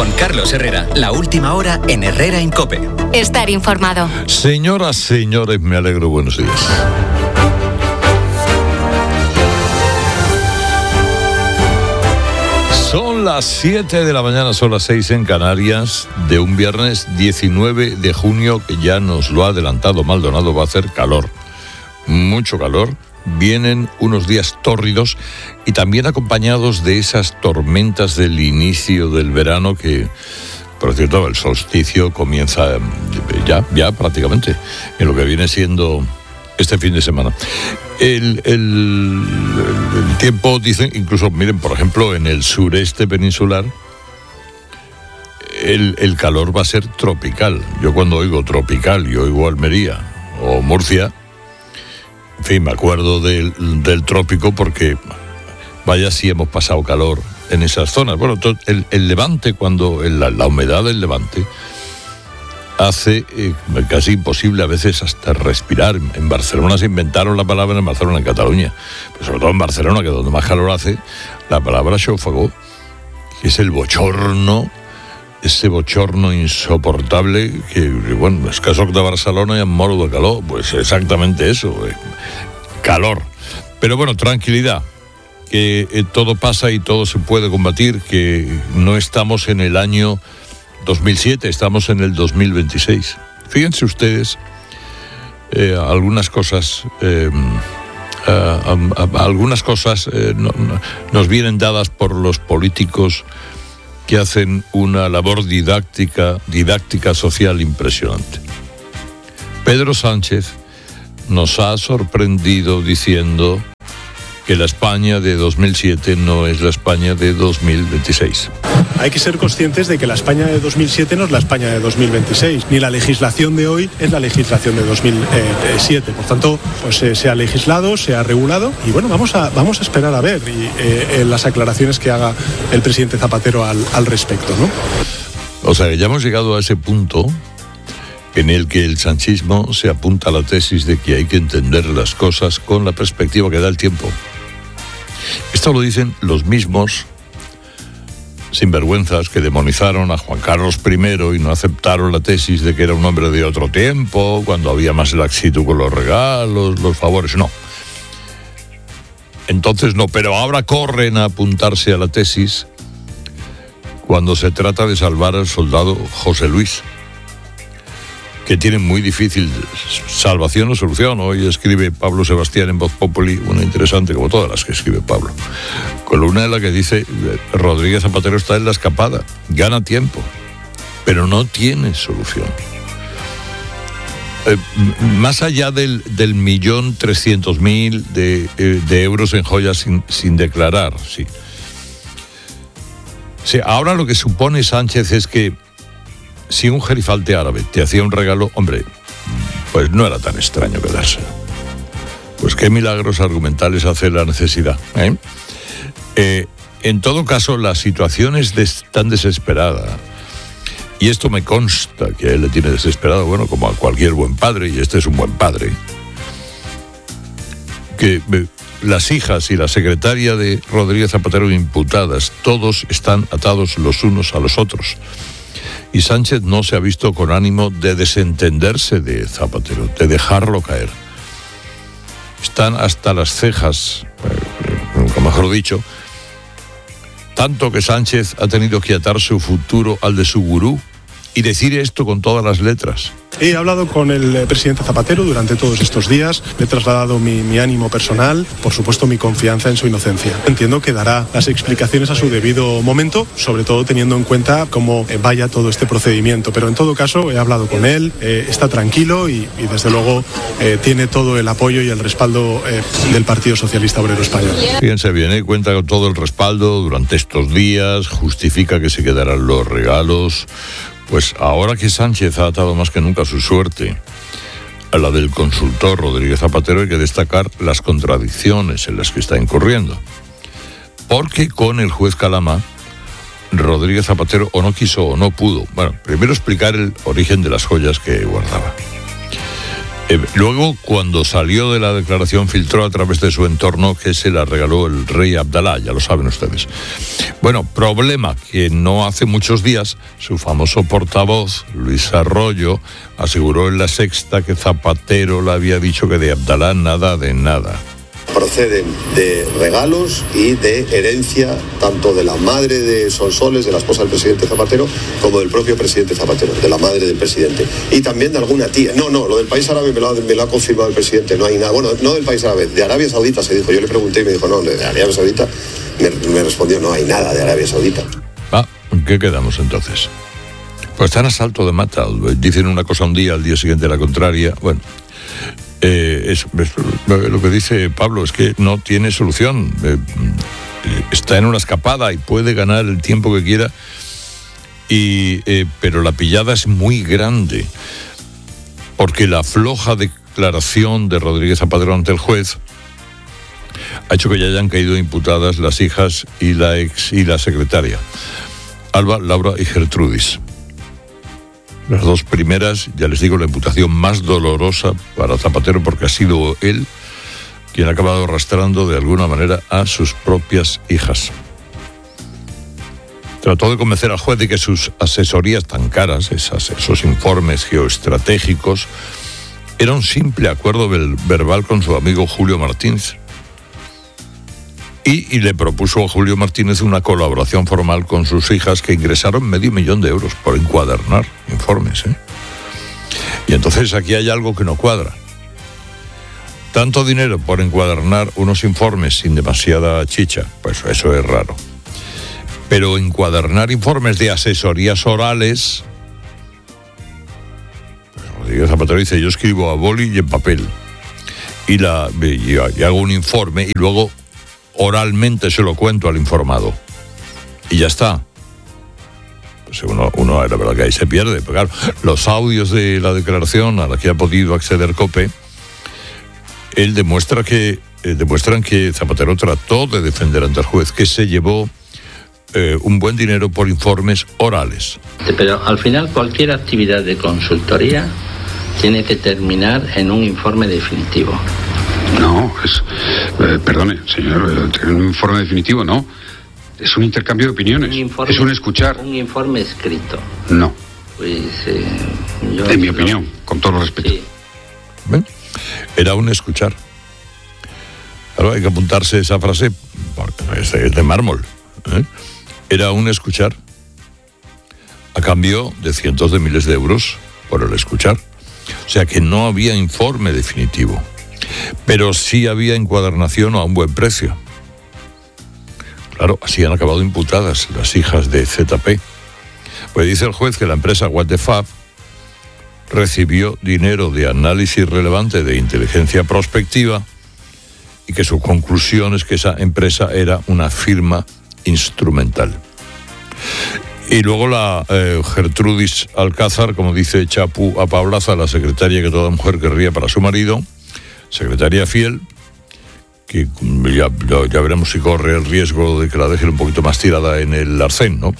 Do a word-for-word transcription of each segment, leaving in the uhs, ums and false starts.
Con Carlos Herrera, la última hora en Herrera en COPE. Estar informado. Señoras, señores, me alegro. Buenos días. Son las siete de la mañana, son las seis en Canarias, de un viernes diecinueve de junio, que ya nos lo ha adelantado Maldonado, va a hacer calor. Mucho calor. Vienen unos días tórridos y también acompañados de esas tormentas del inicio del verano que, por cierto, el solsticio comienza ya, ya prácticamente, en lo que viene siendo este fin de semana. El, el, el tiempo, dicen, incluso, miren, por ejemplo, en el sureste peninsular, el, el calor va a ser tropical. Yo cuando oigo tropical y oigo Almería o Murcia, en fin, me acuerdo del, del trópico porque, vaya, si hemos pasado calor en esas zonas. Bueno, el, el levante, cuando el, la, la humedad del levante hace eh, casi imposible a veces hasta respirar. En Barcelona se inventaron la palabra, en Barcelona, en Cataluña, pero sobre todo en Barcelona, que es donde más calor hace, la palabra xófago, que es el bochorno, ese bochorno insoportable que, bueno, es que soc de Barcelona y em moro de calor. Pues exactamente eso, eh, calor. Pero bueno, tranquilidad, que eh, todo pasa y todo se puede combatir, que no estamos en el año dos mil siete, estamos en el dos mil veintiséis. Fíjense ustedes, eh, algunas cosas, eh, a, a, a, algunas cosas eh, no, no, nos vienen dadas por los políticos que hacen una labor didáctica, didáctica social impresionante. Pedro Sánchez nos ha sorprendido diciendo que la España de dos mil siete no es la España de dos mil veintiséis. Hay que ser conscientes de que la España de dos mil siete no es la España de dos mil veintiséis, ni la legislación de hoy es la legislación de dos mil siete. Por tanto, pues eh, se ha legislado, se ha regulado y bueno, vamos a, vamos a esperar a ver y, eh, las aclaraciones que haga el presidente Zapatero al, al respecto, ¿no? O sea, que ya hemos llegado a ese punto en el que el sanchismo se apunta a la tesis de que hay que entender las cosas con la perspectiva que da el tiempo. Esto lo dicen los mismos sinvergüenzas que demonizaron a Juan Carlos primero y no aceptaron la tesis de que era un hombre de otro tiempo, cuando había más laxitud con los regalos, los favores. No. Entonces no, pero ahora corren a apuntarse a la tesis cuando se trata de salvar al soldado José Luis, que tiene muy difícil salvación o solución. Hoy escribe Pablo Sebastián en Voz Populi, una interesante, como todas las que escribe Pablo, columna en la que dice: Rodríguez Zapatero está en la escapada, gana tiempo, pero no tiene solución. Eh, más allá del, del millón trescientos mil de, eh, de euros en joyas sin, sin declarar, sí. Sí. Ahora lo que supone Sánchez es que si un gerifalte árabe te hacía un regalo, hombre, pues no era tan extraño quedárselo. Pues qué milagros argumentales hace la necesidad, ¿eh? Eh, en todo caso, la situación es des, tan desesperada, y esto me consta que a él le tiene desesperado, bueno, como a cualquier buen padre, y este es un buen padre, que eh, las hijas y la secretaria de Rodríguez Zapatero imputadas, todos están atados los unos a los otros. Y Sánchez no se ha visto con ánimo de desentenderse de Zapatero, de dejarlo caer. Están hasta las cejas, nunca mejor dicho, tanto que Sánchez ha tenido que atar su futuro al de su gurú y decir esto con todas las letras. He hablado con el presidente Zapatero durante todos estos días, le he trasladado mi, mi ánimo personal, por supuesto mi confianza en su inocencia. Entiendo que dará las explicaciones a su debido momento, sobre todo teniendo en cuenta cómo vaya todo este procedimiento, pero en todo caso he hablado con él, eh, está tranquilo y, y desde luego eh, tiene todo el apoyo y el respaldo eh, del Partido Socialista Obrero Español. Fíjense bien, ¿eh? Cuenta con todo el respaldo durante estos días, justifica que se quedarán los regalos. Pues ahora que Sánchez ha atado más que nunca su suerte a la del consultor Rodríguez Zapatero, hay que destacar las contradicciones en las que está incurriendo. Porque con el juez Calama, Rodríguez Zapatero o no quiso o no pudo, bueno, primero explicar el origen de las joyas que guardaba. Eh, luego, cuando salió de la declaración, filtró a través de su entorno que se la regaló el rey Abdalá, ya lo saben ustedes. Bueno, problema que no hace muchos días su famoso portavoz, Luis Arroyo, aseguró en La Sexta que Zapatero le había dicho que de Abdalá nada de nada. Proceden de regalos y de herencia tanto de la madre de Sonsoles, de la esposa del presidente Zapatero, como del propio presidente Zapatero, de la madre del presidente. Y también de alguna tía. No, no, lo del país árabe me lo ha, me lo ha confirmado el presidente, no hay nada. Bueno, no del país árabe, de Arabia Saudita se dijo. Yo le pregunté y me dijo, no, de Arabia Saudita. Me, me respondió, no hay nada de Arabia Saudita. Ah, ¿en qué quedamos entonces? Pues están a salto de mata. Dicen una cosa un día, al día siguiente la contraria. Bueno... Eh, es, es, lo que dice Pablo es que no tiene solución. Eh, está en una escapada y puede ganar el tiempo que quiera, y, eh, pero la pillada es muy grande, porque la floja declaración de Rodríguez Zapatero ante el juez ha hecho que ya hayan caído imputadas las hijas y la ex y la secretaria, Alba, Laura y Gertrudis. Las dos primeras, ya les digo, la imputación más dolorosa para Zapatero, porque ha sido él quien ha acabado arrastrando de alguna manera a sus propias hijas. Trató de convencer al juez de que sus asesorías tan caras, esas, esos informes geoestratégicos, era un simple acuerdo verbal con su amigo Julio Martínez. Y, y le propuso a Julio Martínez una colaboración formal con sus hijas, que ingresaron medio millón de euros por encuadernar informes, ¿eh? Y entonces aquí hay algo que no cuadra. Tanto dinero por encuadernar unos informes sin demasiada chicha, pues eso es raro. Pero encuadernar informes de asesorías orales... Rodríguez Zapatero dice, yo escribo a boli y en papel. Y, la, y, y hago un informe y luego... oralmente se lo cuento al informado y ya está. Pues uno, uno la verdad que ahí se pierde, pero claro, los audios de la declaración a la que ha podido acceder COPE, él demuestra que eh, demuestran que Zapatero trató de defender ante el juez, que se llevó eh, un buen dinero por informes orales. Pero al final cualquier actividad de consultoría tiene que terminar en un informe definitivo. No, es, eh, perdone, señor, un informe definitivo no, es un intercambio de opiniones, un informe, es un escuchar. Un informe escrito. No. Pues, eh, yo en mi no, opinión, con todo respeto. Sí. ¿Ven? Era un escuchar. Claro, hay que apuntarse esa frase, porque es de, es de mármol, ¿eh? Era un escuchar, a cambio de cientos de miles de euros por el escuchar. O sea que no había informe definitivo, pero sí había encuadernación a un buen precio. Claro, así han acabado imputadas las hijas de Z P. Pues dice el juez que la empresa What the Fab recibió dinero de análisis relevante de inteligencia prospectiva y que su conclusión es que esa empresa era una firma instrumental. Y luego la eh, Gertrudis Alcázar, como dice Chapu a Paulaza, la secretaria que toda mujer querría para su marido, secretaria fiel, que ya, ya, ya veremos si corre el riesgo de que la dejen un poquito más tirada en el arcén, ¿no?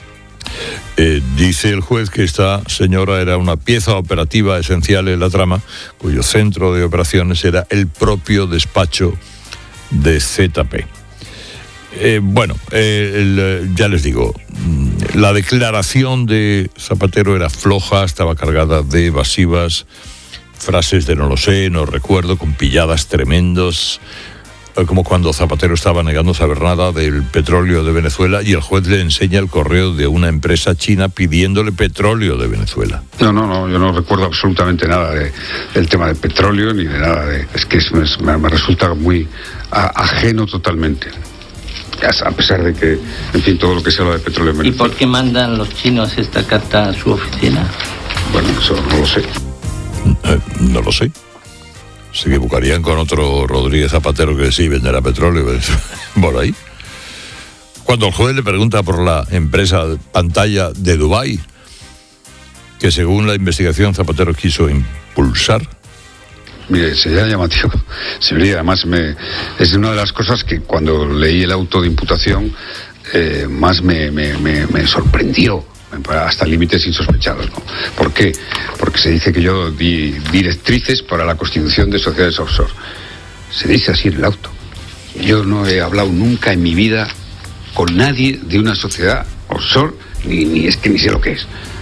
Eh, dice el juez que esta señora era una pieza operativa esencial en la trama, cuyo centro de operaciones era el propio despacho de Z P. Eh, bueno, eh, el, ya les digo, la declaración de Zapatero era floja, estaba cargada de evasivas, frases de no lo sé, no recuerdo, con pilladas tremendos, como cuando Zapatero estaba negando saber nada del petróleo de Venezuela y el juez le enseña el correo de una empresa china pidiéndole petróleo de Venezuela. No, no, no, yo no recuerdo absolutamente nada de, del tema del petróleo ni de nada de... Es que es, me, me resulta muy a, ajeno totalmente. A pesar de que, en fin, todo lo que se habla de petróleo en Venezuela. ¿Y por qué mandan los chinos esta carta a su oficina? Bueno, eso no lo sé. Eh, no lo sé. Se equivocarían con otro Rodríguez Zapatero que sí venderá petróleo por ahí. Cuando el juez le pregunta por la empresa Pantalla de Dubái, que según la investigación Zapatero quiso impulsar. Mire, sería llamativo, señoría, además me, es una de las cosas que cuando leí el auto de imputación eh, más me, me, me, me sorprendió, hasta límites insospechados, ¿no? ¿Por qué? Porque se dice que yo di directrices para la constitución de sociedades offshore. Se dice así en el auto. Yo no he hablado nunca en mi vida con nadie de una sociedad offshore, ni, ni es que ni sé lo que es.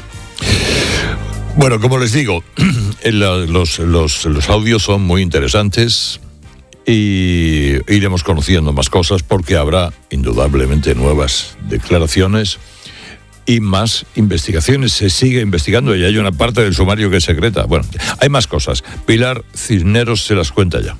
Bueno, como les digo, los, los, los audios son muy interesantes y iremos conociendo más cosas porque habrá indudablemente nuevas declaraciones y más investigaciones. Se sigue investigando y hay una parte del sumario que es secreta. Bueno, hay más cosas. Pilar Cisneros se las cuenta ya.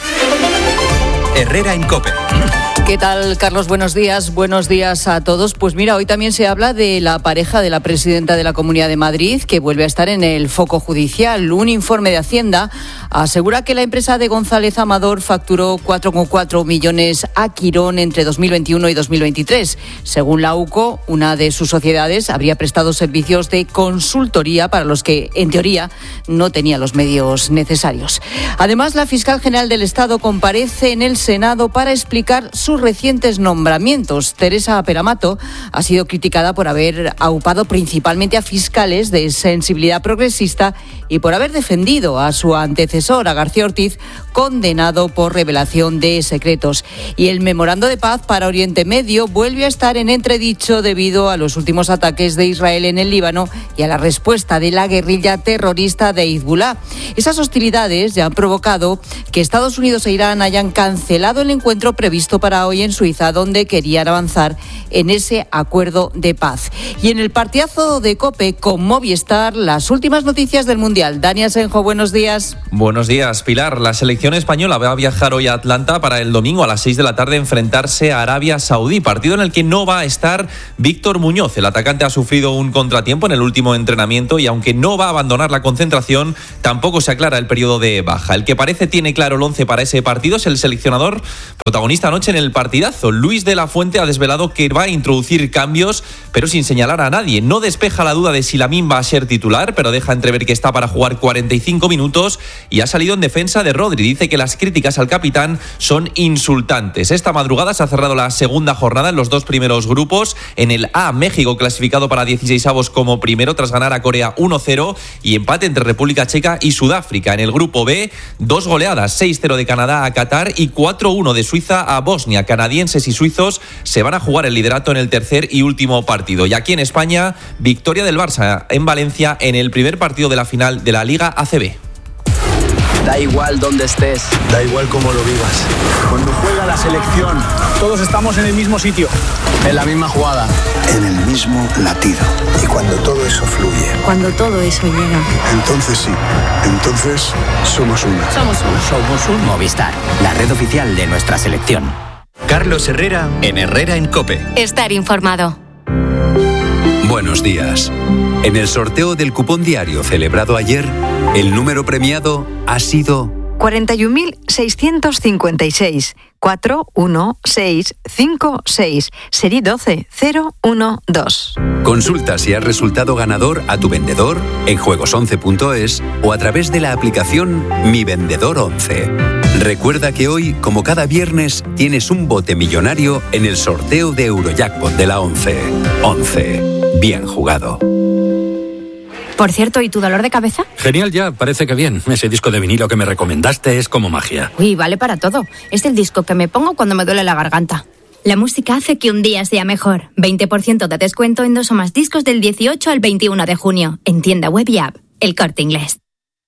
Herrera en COPE. ¿Qué tal, Carlos? Buenos días. Buenos días a todos. Pues mira, hoy también se habla de la pareja de la presidenta de la Comunidad de Madrid, que vuelve a estar en el foco judicial. Un informe de Hacienda asegura que la empresa de González Amador facturó cuatro coma cuatro millones a Quirón entre dos mil veintiuno y dos mil veintitrés. Según la U C O, una de sus sociedades habría prestado servicios de consultoría para los que, en teoría, no tenía los medios necesarios. Además, la fiscal general del Estado comparece en el Senado para explicar sus recientes nombramientos. Teresa Peramato ha sido criticada por haber aupado principalmente a fiscales de sensibilidad progresista y por haber defendido a su antecesor, a García Ortiz, condenado por revelación de secretos. Y el memorando de paz para Oriente Medio vuelve a estar en entredicho debido a los últimos ataques de Israel en el Líbano y a la respuesta de la guerrilla terrorista de Hezbollah. Esas hostilidades ya han provocado que Estados Unidos e Irán hayan cancelado el encuentro previsto para hoy en Suiza, donde querían avanzar en ese acuerdo de paz. Y en el partidazo de COPE con Movistar, las últimas noticias del Mundial. Dani Asenjo, buenos días. Buenos días, Pilar. La selección española va a viajar hoy a Atlanta para el domingo a las seis de la tarde enfrentarse a Arabia Saudí, partido en el que no va a estar Víctor Muñoz. El atacante ha sufrido un contratiempo en el último entrenamiento y aunque no va a abandonar la concentración, tampoco se aclara el periodo de baja. El que parece tiene claro el once para ese partido es el seleccionador protagonista anoche en el partidazo. Luis de la Fuente ha desvelado que va a introducir cambios, pero sin señalar a nadie. No despeja la duda de si Lamine va a ser titular, pero deja entrever que está para jugar cuarenta y cinco minutos y ha salido en defensa de Rodri. Dice que las críticas al capitán son insultantes. Esta madrugada se ha cerrado la segunda jornada en los dos primeros grupos. En el A, México clasificado para dieciseisavos como primero tras ganar a Corea uno cero y empate entre República Checa y Sudáfrica. En el grupo B, dos goleadas, seis cero de Canadá a Qatar y cuatro uno de Suiza a Bosnia. Canadienses y suizos se van a jugar el liderato en el tercer y último partido. Y aquí en España, victoria del Barça en Valencia en el primer partido de la final de la Liga A C B. Da igual dónde estés, da igual cómo lo vivas. Cuando juega la selección, todos estamos en el mismo sitio, en la misma jugada, en el mismo latido. Y cuando todo eso fluye, cuando todo eso llega, entonces sí, entonces somos uno. Somos uno. Somos uno. Movistar, la red oficial de nuestra selección. Carlos Herrera en Herrera en COPE. Estar informado. Buenos días. En el sorteo del cupón diario celebrado ayer, el número premiado ha sido cuarenta y un mil seiscientos cincuenta y seis, cuatro uno seis cinco seis, serie doce cero uno dos. Consulta si has resultado ganador a tu vendedor en juegos once punto es o a través de la aplicación Mi Vendedor once. Recuerda que hoy, como cada viernes, tienes un bote millonario en el sorteo de Eurojackpot de la once. once. Bien jugado. Por cierto, ¿y tu dolor de cabeza? Genial ya, parece que bien. Ese disco de vinilo que me recomendaste es como magia. Uy, vale para todo. Es el disco que me pongo cuando me duele la garganta. La música hace que un día sea mejor. veinte por ciento de descuento en dos o más discos del dieciocho al veintiuno de junio. En tienda web y app. El Corte Inglés.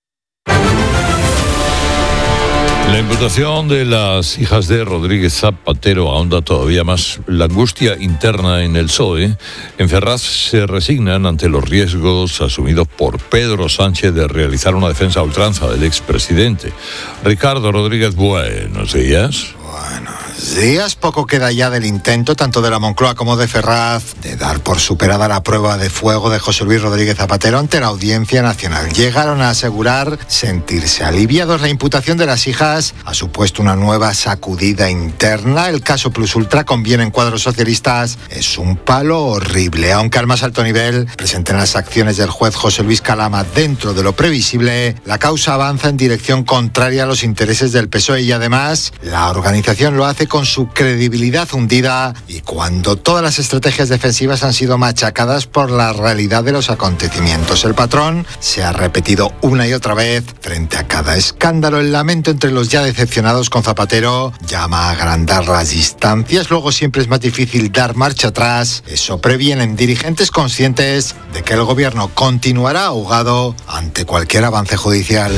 La imputación de las hijas de Rodríguez Zapatero ahonda todavía más la angustia interna en el P S O E. En Ferraz se resignan ante los riesgos asumidos por Pedro Sánchez de realizar una defensa a ultranza del expresidente. Ricardo Rodríguez, buenos días. Buenos días. Poco queda ya del intento, tanto de la Moncloa como de Ferraz, de dar por superada la prueba de fuego de José Luis Rodríguez Zapatero ante la Audiencia Nacional. Llegaron a asegurar sentirse aliviados. La imputación de las hijas ha supuesto una nueva sacudida interna. El caso Plus Ultra, conviene en cuadros socialistas, es un palo horrible. Aunque al más alto nivel presenten las acciones del juez José Luis Calama dentro de lo previsible, la causa avanza en dirección contraria a los intereses del P S O E y además la organización lo hace con su credibilidad hundida y cuando todas las estrategias defensivas han sido machacadas por la realidad de los acontecimientos. El patrón se ha repetido una y otra vez. Frente a cada escándalo, el lamento entre los ya decepcionados con Zapatero llama a agrandar las distancias. Luego siempre es más difícil dar marcha atrás. Eso previenen dirigentes conscientes de que el gobierno continuará ahogado ante cualquier avance judicial.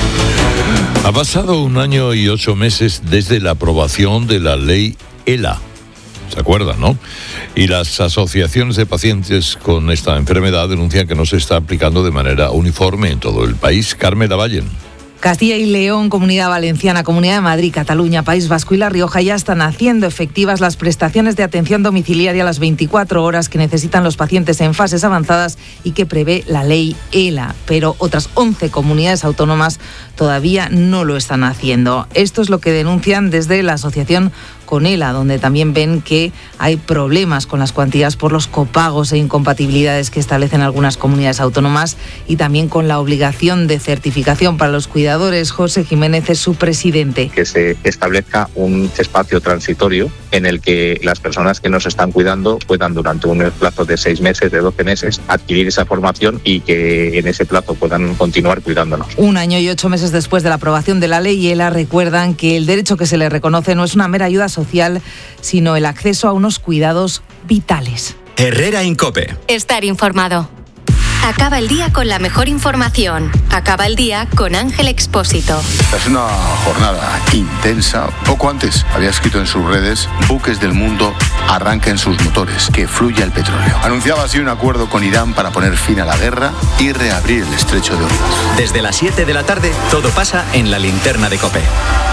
Ha pasado un año y ocho meses desde la aprobación de la ley ELA. ¿Se acuerdan, no? Y las asociaciones de pacientes con esta enfermedad denuncian que no se está aplicando de manera uniforme en todo el país. Carmen Lavallen. Castilla y León, Comunidad Valenciana, Comunidad de Madrid, Cataluña, País Vasco y La Rioja ya están haciendo efectivas las prestaciones de atención domiciliaria a las veinticuatro horas que necesitan los pacientes en fases avanzadas y que prevé la ley ELA. Pero otras once comunidades autónomas todavía no lo están haciendo. Esto es lo que denuncian desde la asociación Conela, donde también ven que hay problemas con las cuantías por los copagos e incompatibilidades que establecen algunas comunidades autónomas y también con la obligación de certificación para los cuidadores. José Jiménez es su presidente. Que se establezca un espacio transitorio en el que las personas que nos están cuidando puedan durante un plazo de seis meses, de doce meses, adquirir esa formación y que en ese plazo puedan continuar cuidándonos. Un año y ocho meses después de la aprobación de la ley ELA, recuerdan que el derecho que se les reconoce no es una mera ayuda social, sino el acceso a unos cuidados vitales. Herrera Incope. Estar informado. Acaba el día con la mejor información. Acaba el día con Ángel Expósito. Es una jornada intensa. Poco antes había escrito en sus redes: buques del mundo arranquen sus motores, que fluya el petróleo. Anunciaba así un acuerdo con Irán para poner fin a la guerra y reabrir el estrecho de Hormuz. Desde las siete de la tarde, todo pasa en la linterna de COPE.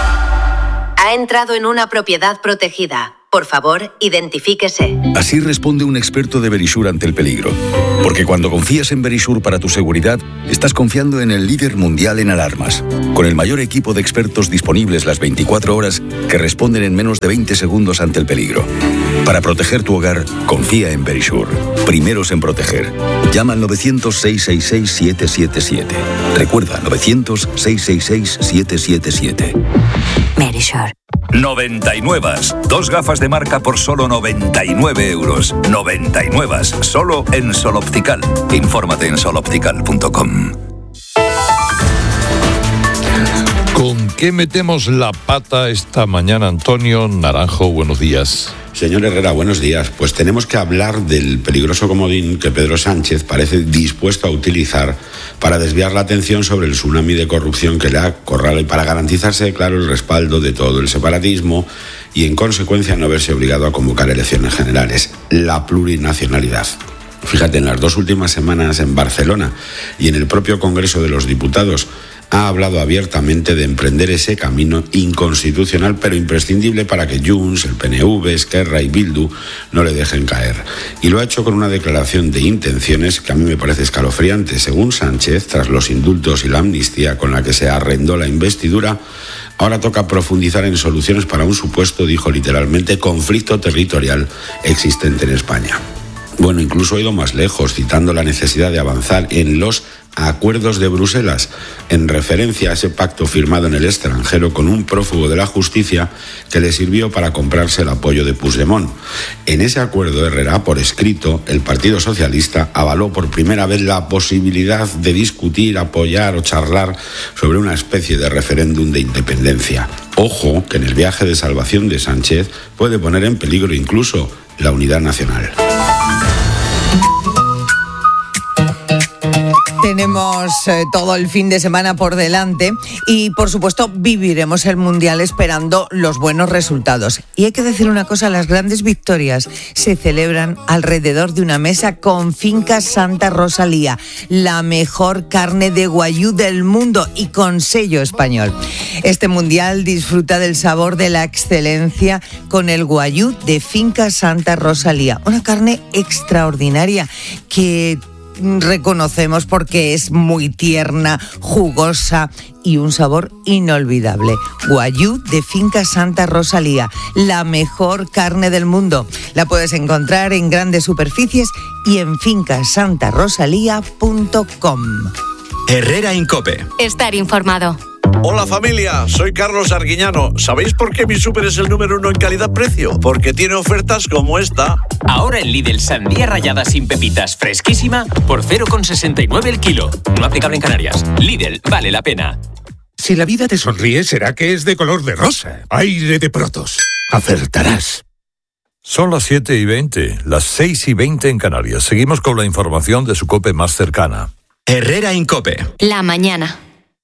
Ha entrado en una propiedad protegida. Por favor, identifíquese. Así responde un experto de Verisur ante el peligro. Porque cuando confías en Verisur para tu seguridad, estás confiando en el líder mundial en alarmas. Con el mayor equipo de expertos disponibles las veinticuatro horas que responden en menos de veinte segundos ante el peligro. Para proteger tu hogar, confía en Verisur. Primeros en proteger. Llama al novecientos, seiscientos sesenta y seis, siete siete siete. Recuerda, novecientos, seiscientos sesenta y seis, siete siete siete. Verisur. noventa y nueve. Dos gafas de marca por solo noventa y nueve euros. noventa y nueve. Solo en Sol Optical. Infórmate en sol optical punto com. ¿Con qué metemos la pata esta mañana, Antonio Naranjo? Buenos días. Señor Herrera, buenos días. Pues tenemos que hablar del peligroso comodín que Pedro Sánchez parece dispuesto a utilizar para desviar la atención sobre el tsunami de corrupción que le ha acorralado y para garantizarse, claro, el respaldo de todo el separatismo y, en consecuencia, no verse obligado a convocar elecciones generales. La plurinacionalidad. Fíjate, en las dos últimas semanas en Barcelona y en el propio Congreso de los Diputados ha hablado abiertamente de emprender ese camino inconstitucional pero imprescindible para que Junts, el P N V, Esquerra y Bildu no le dejen caer. Y lo ha hecho con una declaración de intenciones que a mí me parece escalofriante. Según Sánchez, tras los indultos y la amnistía con la que se arrendó la investidura, ahora toca profundizar en soluciones para un supuesto, dijo literalmente, conflicto territorial existente en España. Bueno, incluso ha ido más lejos, citando la necesidad de avanzar en los acuerdos de Bruselas, en referencia a ese pacto firmado en el extranjero con un prófugo de la justicia que le sirvió para comprarse el apoyo de Puigdemont. En ese acuerdo, Herrera, por escrito, el Partido Socialista avaló por primera vez la posibilidad de discutir, apoyar o charlar sobre una especie de referéndum de independencia. Ojo, que en el viaje de salvación de Sánchez puede poner en peligro incluso la unidad nacional. Tenemos eh, todo el fin de semana por delante y, por supuesto, viviremos el Mundial esperando los buenos resultados. Y hay que decir una cosa, las grandes victorias se celebran alrededor de una mesa con Finca Santa Rosalía, la mejor carne de guayú del mundo y con sello español. Este Mundial disfruta del sabor de la excelencia con el guayú de Finca Santa Rosalía, una carne extraordinaria que reconocemos porque es muy tierna, jugosa y un sabor inolvidable. Guayú de Finca Santa Rosalía, la mejor carne del mundo. La puedes encontrar en grandes superficies y en finca santa rosalía punto com. Herrera Incope. Estar informado. Hola familia, soy Carlos Arguiñano. ¿Sabéis por qué mi súper es el número uno en calidad-precio? Porque tiene ofertas como esta. Ahora en Lidl, sandía rallada sin pepitas, fresquísima, por cero coma sesenta y nueve el kilo. No aplicable en Canarias. Lidl, vale la pena. Si la vida te sonríe, será que es de color de rosa. Aire de Protos. Acertarás. Son las siete y veinte, las seis y veinte en Canarias. Seguimos con la información de su COPE más cercana. Herrera Incope. La mañana.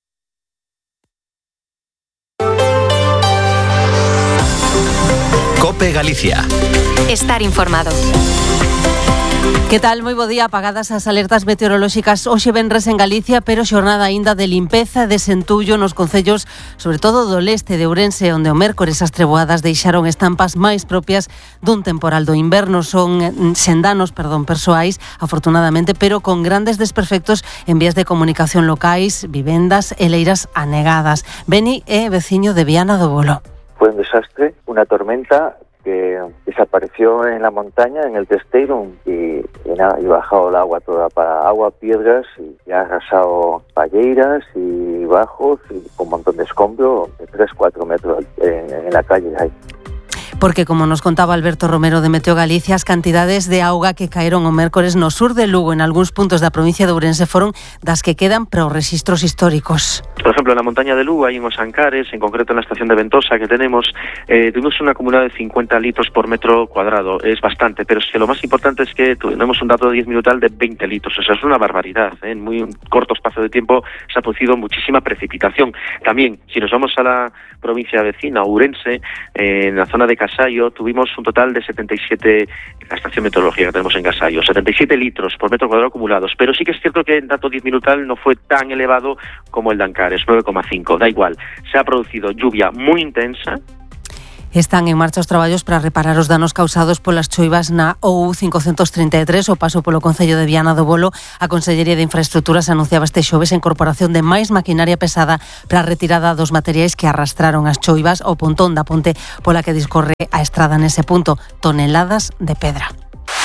COPE Galicia. Estar informado. Que tal? Moi bo día. Apagadas as alertas meteorolóxicas hoxe venres en Galicia, pero xornada aínda de limpeza e desentullo nos concellos, sobre todo do leste de Ourense, onde o mércores as treboadas deixaron estampas máis propias dun temporal do inverno. Son sendanos, perdón, persoais, afortunadamente, pero con grandes desperfectos en vías de comunicación locais, vivendas e leiras anegadas. Beni é veciño de Viana do Bolo. Fue un desastre, una tormenta que desapareció en la montaña, en el Testeiro, y, y nada, y bajado el agua toda para agua, piedras, y ha arrasado palleiras y bajos, y con un montón de escombro, de tres a cuatro metros en, en la calle hay. Porque, como nos contaba Alberto Romero de Meteo Galicia, as cantidades de auga que caeron o mércores no sur de Lugo en algúns puntos da provincia de Ourense foron das que quedan para os registros históricos. Por ejemplo, en la montaña de Lugo, ahí en Os Ancares, en concreto en la estación de Ventosa que tenemos, eh, tuvimos una acumulada de cincuenta litros por metro cuadrado. Es bastante, pero es que lo más importante es que tenemos un dato de diez minutal de veinte litros. O sea, es una barbaridad, ¿eh? En muy corto espacio de tiempo se ha producido muchísima precipitación. También, si nos vamos a la provincia vecina, Ourense, eh, en la zona de Casayo, tuvimos un total de setenta y siete, la estación meteorológica que tenemos en Casayo, setenta y siete litros por metro cuadrado acumulados. Pero sí que es cierto que el dato diez minutal no fue tan elevado como el de Ancares, nueve coma cinco. Da igual, se ha producido lluvia muy intensa. Están en marcha os traballos para reparar os danos causados polas choivas na O U cincocentos trinta e tres, o paso polo concello de Viana do Bolo. A Consellería de Infraestructuras anunciaba este xoves a incorporación de máis maquinaria pesada para a retirada dos materiais que arrastraron as choivas ao pontón da ponte pola que discorre a estrada nese punto, toneladas de pedra.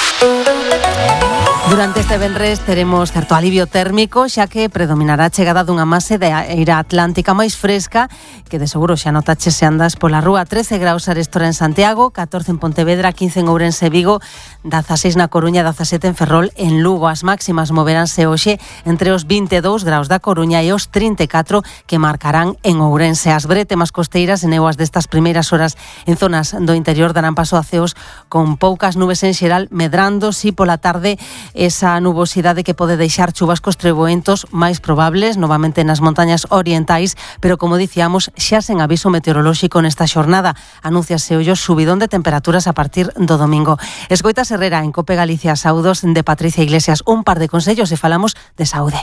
Durante este venres teremos certo alivio térmico, xa que predominará a chegada dunha mase de aire atlántica máis fresca, que de seguro xa notaches se andas pola rúa. trece graus arestora en Santiago, catorce en Pontevedra, quince en Ourense e Vigo, dezaseis na Coruña, dezasete en Ferrol, en Lugo. As máximas moveránse hoxe entre os vinte e dous graus da Coruña e os trinta e catro que marcarán en Ourense. As brétemas costeiras e néboas destas primeiras horas en zonas do interior darán paso a ceos con poucas nubes en xeral, medrando si pola tarde esa nubosidade que pode deixar chubascos treboentos máis probables novamente nas montañas orientais, pero como dicíamos, xa sen aviso meteorolóxico nesta xornada. Anúnciase hoxe o subidón de temperaturas a partir do domingo. Escoitas Herrera en Cope Galicia, saúdos de Patricia Iglesias. Un par de consellos e falamos de saúde.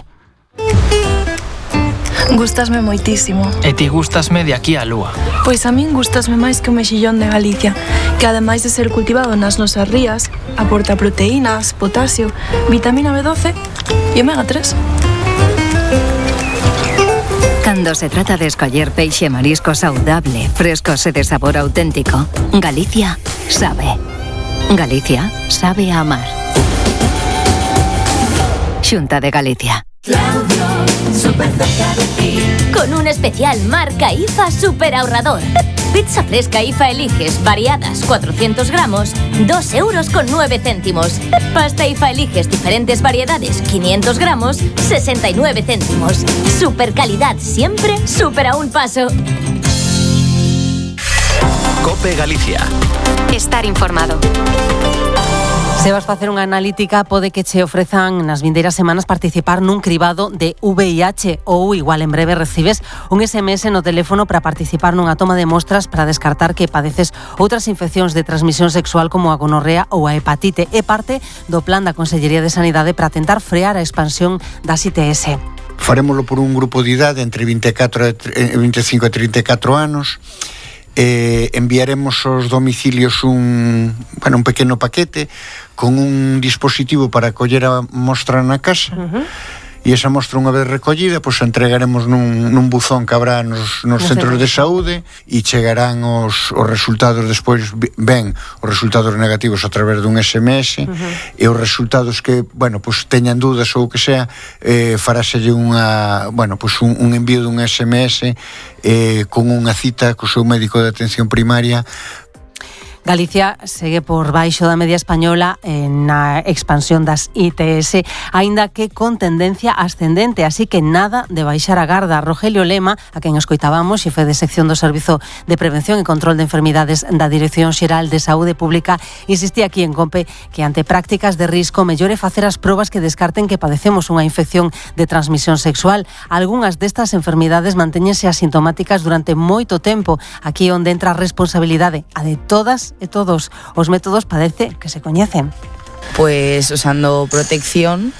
Gústasme moitísimo. E ti gústasme de aquí á lúa. Pois a min gústasme máis que o mexillón de Galicia, que ademais de ser cultivado nas nosas rías, aporta proteínas, potasio, vitamina B doce e omega tres. Cando se trata de escoller peixe e marisco saudable, frescos e de sabor auténtico, Galicia sabe. Galicia sabe a amar. Xunta de Galicia. Súper cerca de ti. Con un especial marca I F A super ahorrador. Pizza fresca I F A Eliges, variadas, cuatrocientos gramos, dos euros con nueve céntimos. Pasta I F A Eliges, diferentes variedades, quinientos gramos, sesenta y nueve céntimos. Super calidad siempre, super a un paso. COPE Galicia. Estar informado. Se vas facer unha analítica, pode que che ofrezan nas vindeiras semanas participar nun cribado de V I H ou igual en breve recibes un S M S no teléfono para participar nunha toma de mostras para descartar que padeces outras infeccións de transmisión sexual como a gonorrea ou a hepatite. É parte do plan da Consellería de Sanidade para tentar frear a expansión das I T S. Farémolo por un grupo de idade entre vinte e catro, vinte e cinco e trinta e catro anos. Eh, enviaremos aos domicilios un, bueno, un pequeno paquete con un dispositivo para coller a mostra na casa. Uh-huh. e esa mostra unha vez recollida, pois entregaremos nun, nun buzón que habrá nos, nos centros de saúde e chegarán os, os resultados despois, ben os resultados negativos a través dun S M S, uh-huh. e os resultados que, bueno, pois teñan dúdas ou que sea, eh, faráselle unha, bueno, pois un, un envío dun S M S eh, con unha cita co seu médico de atención primaria. Galicia segue por baixo da media española na expansión das I T S, aínda que con tendencia ascendente, así que nada de baixar a garda. Rogelio Lema, a quen escoitábamos, xefe de sección do Servizo de Prevención e Control de Enfermidades da Dirección Xeral de Saúde Pública, insistía aquí en COPE que ante prácticas de risco mellore facer as probas que descarten que padecemos unha infección de transmisión sexual. Algúnas destas enfermidades mantéñense asintomáticas durante moito tempo. Aquí onde entra a responsabilidade, a de todas e todos os métodos parece que se coñecen. Pues usando protección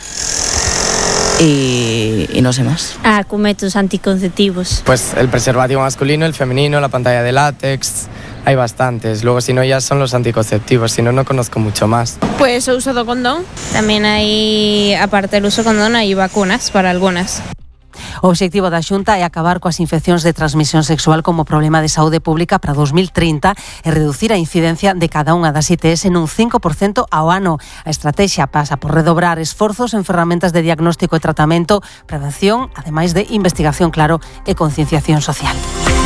y, y no sé más. Ah, con métodos anticonceptivos. Pues el preservativo masculino, el femenino, la pantalla de látex, hay bastantes. Luego si no ya son los anticonceptivos, si no, no conozco mucho más. Pues o uso do condón. También hay, aparte del uso do condón, hay vacunas para algunas. O obxectivo da Xunta é acabar coas infeccións de transmisión sexual como problema de saúde pública para dos mil trinta e reducir a incidencia de cada unha das I T S nun cinco por cento ao ano. A estrategia pasa por redobrar esforzos en ferramentas de diagnóstico e tratamento, prevención, ademais de investigación, claro, e concienciación social.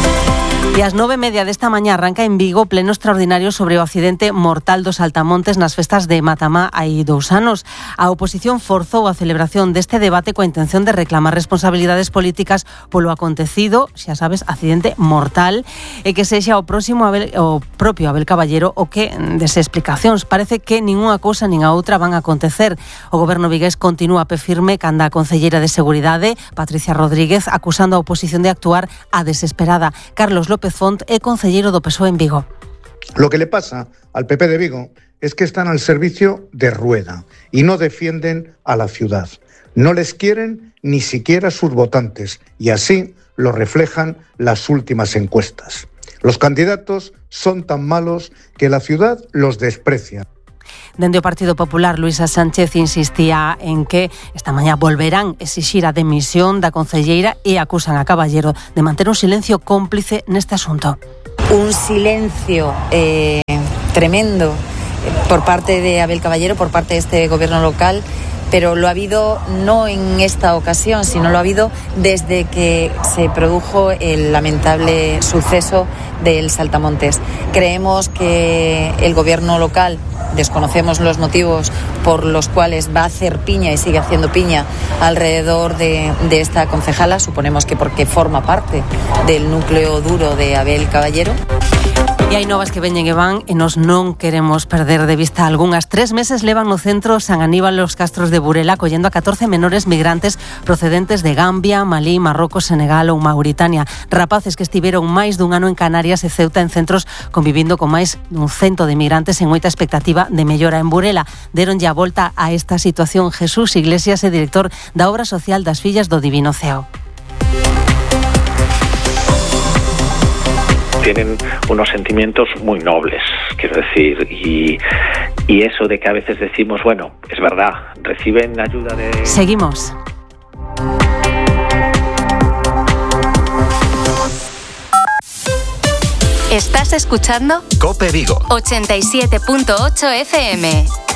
E ás nove e media desta mañá arranca en Vigo pleno extraordinario sobre o accidente mortal dos Saltamontes nas festas de Matamá hai dous anos. A oposición forzou a celebración deste debate coa intención de reclamar responsabilidades políticas polo acontecido, xa sabes, accidente mortal, e que sexa o próximo Abel, o propio Abel Caballero o que dese explicacións. Parece que ninguna cousa nin a outra van a acontecer. O goberno vigués continúa a pé firme canda a concelleira de Seguridade, Patricia Rodríguez, acusando a oposición de actuar a desesperada. Carlos López Font é concelleiro do P S O E en Vigo. Lo que le pasa al P P de Vigo es que están al servicio de Rueda y no defienden a la ciudad. No les quieren ni siquiera sus votantes y así lo reflejan las últimas encuestas. Los candidatos son tan malos que la ciudad los desprecia. Dende o Partido Popular, Luisa Sánchez insistía en que esta mañá volverán exixir a demisión da concelleira e acusan a Caballero de manter un silencio cómplice neste asunto. Un silencio eh, tremendo por parte de Abel Caballero, por parte de este gobierno local, pero lo ha habido no en esta ocasión, sino lo ha habido desde que se produjo el lamentable suceso del Saltamontes. Creemos que el gobierno local, desconocemos los motivos por los cuales va a hacer piña y sigue haciendo piña alrededor de, de esta concejala, suponemos que porque forma parte del núcleo duro de Abel Caballero. E hai novas que veñen e van e nos non queremos perder de vista algunhas. Tres meses levan no centro San Aníbal los Castros de Burela acollendo a catorce menores migrantes procedentes de Gambia, Malí, Marrocos, Senegal ou Mauritania. Rapaces que estiveron máis dun ano en Canarias e Ceuta en centros convivindo con máis dun cento de migrantes en moita expectativa de mellora en Burela. Deron ya volta a esta situación Jesús Iglesias, é director da Obra Social das Fillas do Divino Ceo. Tienen unos sentimientos muy nobles, quiero decir, y, y eso de que a veces decimos, bueno, es verdad, reciben ayuda de... Seguimos. Estás escuchando COPE Vigo ochenta y siete punto ocho F M.